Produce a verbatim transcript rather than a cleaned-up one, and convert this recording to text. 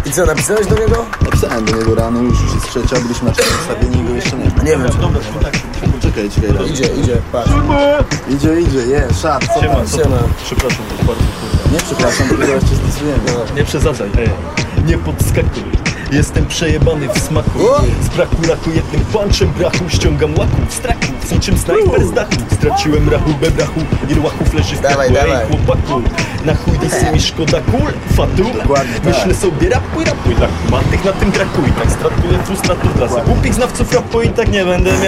I co, napisałeś do niego? Napisałem do niego rano, już już jest trzecia, byliśmy na czwartym ustawieni i go jeszcze nie ma. Nie wiem. Dobra, tak. Czekaj, czekaj, raz. Idzie, idzie, patrz. Idzie, idzie, jest, szat, co Siema, tam? co Siema. tam? Przepraszam, to bardzo kurwa. Nie przepraszam, tylko zaraz cię stosujemy. Nie przesadzaj, ej. Nie podskakuj. Jestem przejebany w smaku. Z braku laku jednym punczem brachu ściągam łaku w strachu. Niczym snajper z dachu. Straciłem rachubę brachu. Wielu łachów leży w Dawaj, kraku. Ej, dawaj. chłopaku. Na chuj dysy mi szkoda kul. Fatu. Dokładnie tak. Myślę sobie rapuj, rapuj. Tak, ma tych na tym braku i tak stratuję frustratu trasy. Głupich znawców rapu i tak nie będę miał.